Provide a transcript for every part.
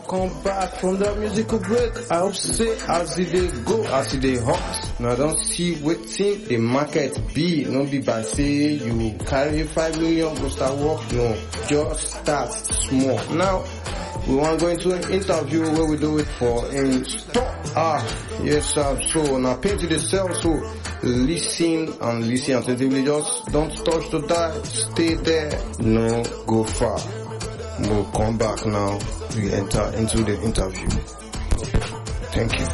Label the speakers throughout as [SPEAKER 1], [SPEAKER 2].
[SPEAKER 1] welcome back from that musical break. I hope say as it dey go, as it dey hot. Now don't see wetin the market be. No be by say you carry 5 million go start work. No, just start small. Now we want to go into an interview where we do it for in store. Yes sir. So now pay to the sell. So listen attentively. Just don't touch the dial. Stay there. No go far. We'll come back now. We enter into the interview. Thank you.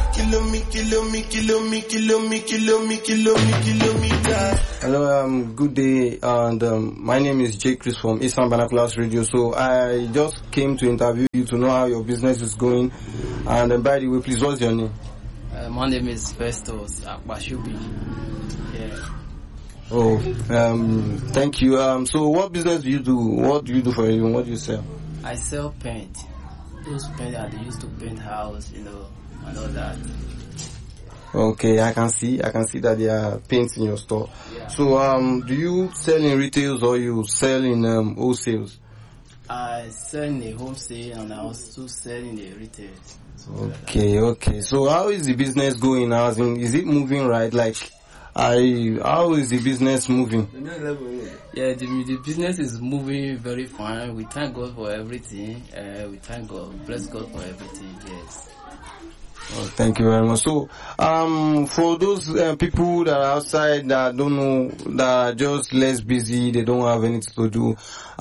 [SPEAKER 1] Hello, good day, and my name is Jay Chris from Eastern Binoculars Radio. So I just came to interview you to know how your business is going. And by the way, please, what's your name?
[SPEAKER 2] My name is Festus Akbashubi. Yeah.
[SPEAKER 1] Oh, thank you. So what business do you do? What do you do for a living? What do you sell?
[SPEAKER 2] I sell paint. Those paint that they used to paint house, and all that.
[SPEAKER 1] Okay, I can see that there are paints in your store.
[SPEAKER 2] Yeah.
[SPEAKER 1] So, do you sell in retails or you sell in wholesales?
[SPEAKER 2] I sell in the wholesale and I also sell in the retail.
[SPEAKER 1] Okay. So how is the business going now? Is it moving right? How is the business moving?
[SPEAKER 2] Yeah, the business is moving very fine. We thank God for everything. We thank God, bless God for everything. Yes.
[SPEAKER 1] Oh, thank you very much. So, for those people that are outside that don't know, that are just less busy, they don't have anything to do,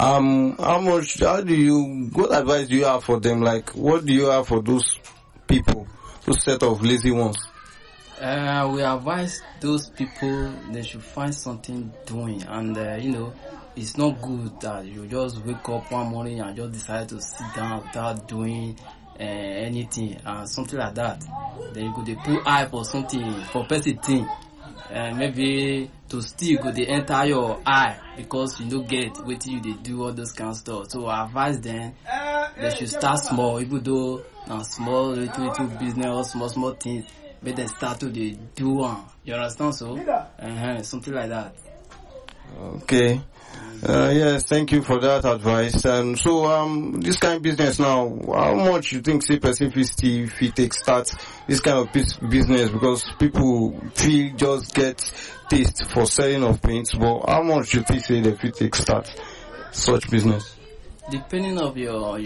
[SPEAKER 1] what advice do you have for them? Like, what do you have for those people, those set of lazy ones?
[SPEAKER 2] We advise those people they should find something doing, and it's not good that you just wake up one morning and just decide to sit down without doing anything something like that. Then you could put eye for something for person thing, maybe to steal could they enter your eye because you don't get what you they do all those kind of stuff. So I advise them they should start small, even though small little business or small things. But they start to do one. You understand? So, something like that.
[SPEAKER 1] Okay. Yes, thank you for that advice. And so, this kind of business now, how much you think say person if he takes start this kind of business, because people feel just get taste for selling of paints, but how much you think say if he takes start such business?
[SPEAKER 2] Depending of your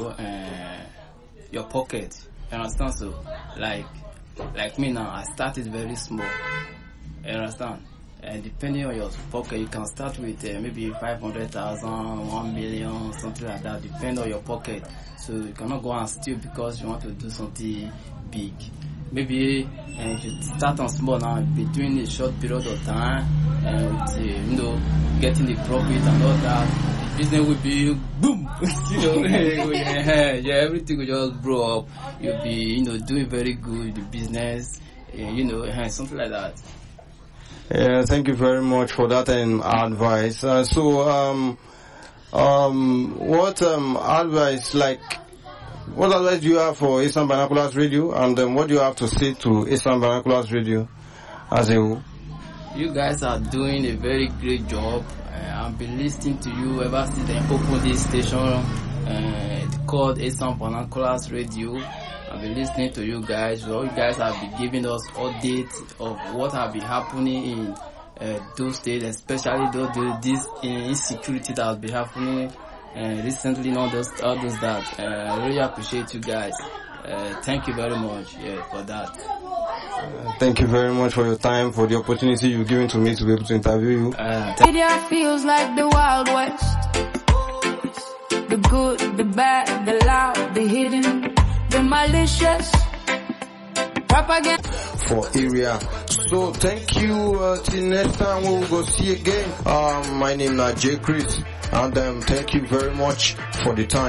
[SPEAKER 2] pocket. You understand? So, like me now, I started very small. You understand? And depending on your pocket, you can start with maybe 500,000, 1 million, something like that. Depending on your pocket. So you cannot go and steal because you want to do something big. Maybe if you start on small now, between a short period of time, with getting the profit and all that, the business will be boom. Everything will just blow up. You'll be doing very good the business, something like that.
[SPEAKER 1] Yeah, thank you very much for that advice. What advice do you have for Eastern Binoculars Radio, and what do you have to say to Eastern Binoculars Radio as a whole?
[SPEAKER 2] You guys are doing a very great job. I've been listening to you ever since they opened this station called Eastern Binoculars Radio. I've been listening to you guys. So you guys have been giving us updates of what have been happening in those states, especially this insecurity that has been happening recently. All those that. I really appreciate you guys. Thank you very much for that.
[SPEAKER 1] Thank you very much for your time, for the opportunity you've given to me to be able to interview you.
[SPEAKER 3] Media feels like the Wild West. The good, the bad, the loud, the hidden, the malicious. Propaganda
[SPEAKER 1] for area. So thank you till next time we will go see again. My name is Jay Chris, and thank you very much for the time.